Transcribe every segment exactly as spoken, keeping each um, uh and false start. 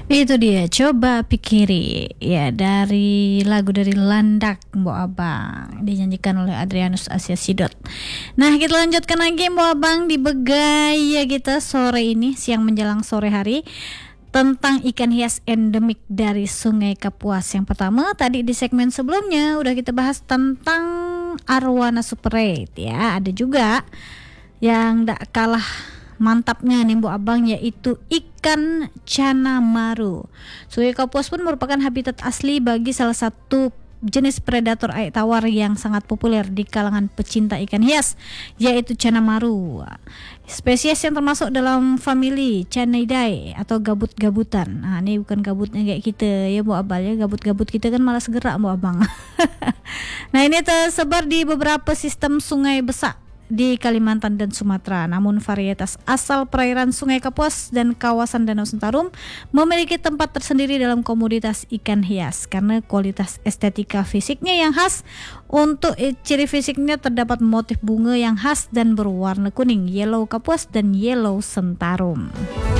Itu dia, coba pikiri ya, dari lagu dari Landak Mbok Abang, dinyanyikan oleh Adrianus Asia Sidot. Nah, kita lanjutkan lagi Mbok Abang di Begaya kita sore ini, siang menjelang sore hari, tentang ikan hias endemik dari Sungai Kapuas. Yang pertama tadi di segmen sebelumnya udah kita bahas tentang arwana super red ya. Ada juga yang tak kalah mantapnya nih Mbok Abang, yaitu ikan cana maru. Sungai Kapuas pun merupakan habitat asli bagi salah satu jenis predator air tawar yang sangat populer di kalangan pecinta ikan hias, yaitu cana maru. Spesies yang termasuk dalam famili Canidae atau gabut-gabutan. Nah, ini bukan gabutnya kayak kita ya Mbok Abang ya. Gabut-gabut kita kan malas gerak Mbok Abang. Nah, ini tersebar di beberapa sistem sungai besar di Kalimantan dan Sumatera. Namun varietas asal perairan Sungai Kapuas dan kawasan Danau Sentarum memiliki tempat tersendiri dalam komoditas ikan hias karena kualitas estetika fisiknya yang khas. Untuk ciri fisiknya terdapat motif bunga yang khas dan berwarna kuning, yellow Kapuas dan yellow Sentarum.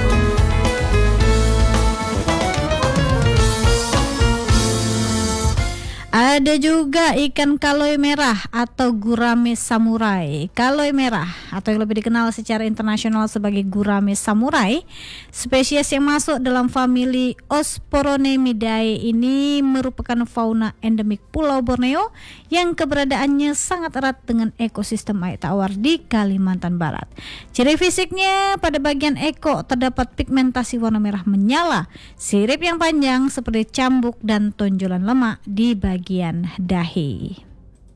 Ada juga ikan kaloi merah atau gurame samurai. Kaloi merah atau yang lebih dikenal secara internasional sebagai gurame samurai, spesies yang masuk dalam famili Osporonemidae ini merupakan fauna endemik Pulau Borneo yang keberadaannya sangat erat dengan ekosistem air tawar di Kalimantan Barat. Ciri fisiknya pada bagian ekor terdapat pigmentasi warna merah menyala, sirip yang panjang seperti cambuk dan tonjolan lemak di bagian bagian dahi.